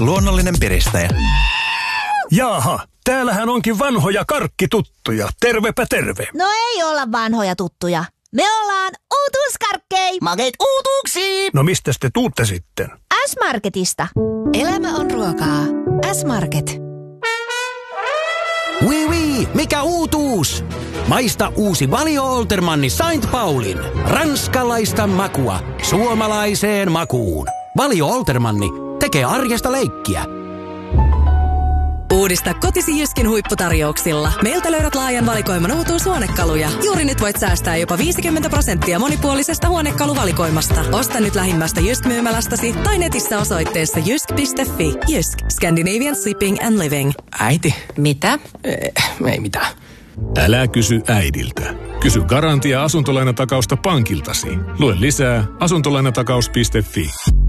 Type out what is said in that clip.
luonnollinen piristäjä. Jaaha, täällähän onkin vanhoja karkkituttuja. Tervepä terve. No ei olla vanhoja tuttuja. Me ollaan uutuuskarkkei. Makeet uutuuksiin! No mistäs te tuutte sitten? S-Marketista. Elämä on ruokaa. S-Market. Oui, mikä uutuus? Maista uusi Valio Oltermanni Saint Paulin. Ranskalaista makua suomalaiseen makuun. Valio Oltermanni tekee arjesta leikkiä. Uudista kotisi Jyskin huipputarjouksilla. Meiltä löydät laajan valikoiman uutuushuonekaluja. Juuri nyt voit säästää jopa 50% monipuolisesta huonekaluvalikoimasta. Osta nyt lähimmästä Jysk-myymälästäsi tai netissä osoitteessa jysk.fi. Jysk. Scandinavian Shipping and Living. Äiti. Mitä? Ei mitään. Älä kysy äidiltä. Kysy Garantia asuntolainatakausta pankiltasi. Lue lisää asuntolainatakaus.fi.